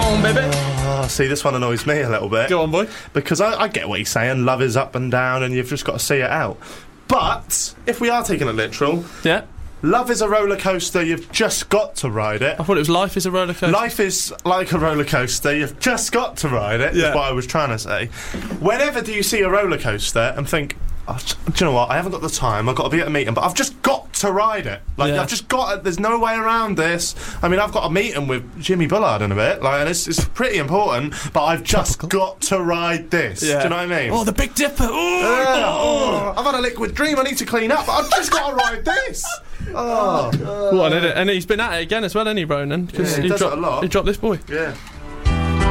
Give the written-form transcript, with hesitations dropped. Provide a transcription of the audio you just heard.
on, baby. Oh, see, this one annoys me a little bit. Go on, boy. Because I get what he's saying. Love is up and down, and you've just got to see it out. But if we are taking it literal, Yeah. love is a roller coaster. You've just got to ride it. I thought it was life is a roller coaster. Life is like a roller coaster. You've just got to ride it. Yeah. Is what I was trying to say. Whenever do you see a roller coaster and think, oh, do you know what? I haven't got the time. I've got to be at a meeting, but I've just got to ride it. Like Yeah. I've just got to, there's no way around this. I mean, I've got a meeting with Jimmy Bullard in a bit, like, and it's pretty important. But I've just got to ride this. Yeah. Do you know what I mean? Oh, the Big Dipper. Ooh. I've had a liquid dream. I need to clean up, but I've just got to ride this. What, and he's been at it again as well, hasn't he, Ronan? 'Cause Yeah, he does it a lot. He dropped this boy. Yeah.